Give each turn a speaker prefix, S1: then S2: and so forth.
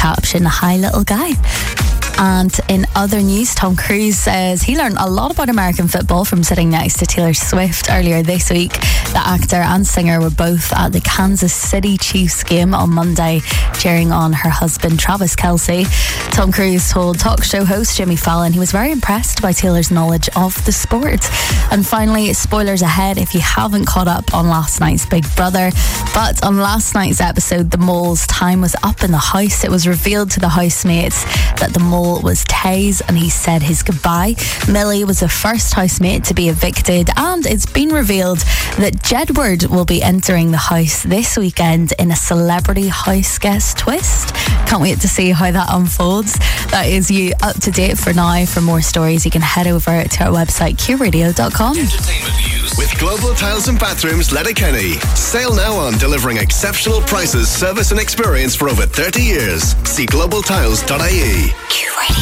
S1: caption, "Hi little guy." And in other news, Tom Cruise says he learned a lot about American football from sitting next to Taylor Swift earlier this week. The actor and singer were both at the Kansas City Chiefs game on Monday, cheering on her husband Travis Kelce. Tom Cruise told talk show host Jimmy Fallon he was very impressed by Taylor's knowledge of the sport. And finally, spoilers ahead if you haven't caught up on last night's Big Brother. But on last night's episode, the mole's time was up in the house. It was revealed to the housemates that the mole was Taze, and he said his goodbye. Millie was the first housemate to be evicted, and it's been revealed that Jedward will be entering the house this weekend in a celebrity house guest twist. Can't wait to see how that unfolds. That is you up to date for now. For more stories, you can head over to our website, QRadio.com.
S2: Entertainment news with Global Tiles and Bathrooms Letterkenny. Sale now on delivering exceptional prices, service and experience for over 30 years. See globaltiles.ie.